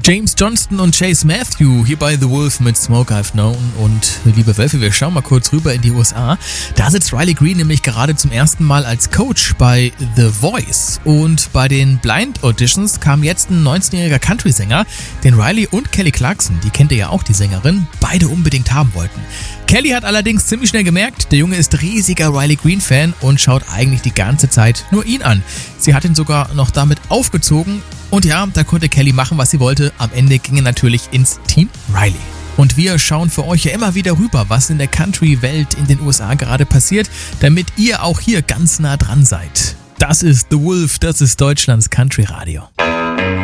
James Johnston und Chase Matthew hier bei The Wolf mit Smoke I've Known. Und liebe Wölfe, wir schauen mal kurz rüber in die USA. Da sitzt Riley Green nämlich gerade zum ersten Mal als Coach bei The Voice. Und bei den Blind Auditions kam jetzt ein 19-jähriger Country-Sänger, den Riley und Kelly Clarkson, die kennt ihr ja auch, die Sängerin, beide unbedingt haben wollten. Kelly hat allerdings ziemlich schnell gemerkt, der Junge ist riesiger Riley Green-Fan und schaut eigentlich die ganze Zeit nur ihn an. Sie hat ihn sogar noch damit aufgezogen. Und ja, da konnte Kelly machen, was sie wollte. Am Ende ging er natürlich ins Team Riley. Und wir schauen für euch ja immer wieder rüber, was in der Country-Welt in den USA gerade passiert, damit ihr auch hier ganz nah dran seid. Das ist The Wolf, das ist Deutschlands Country Radio.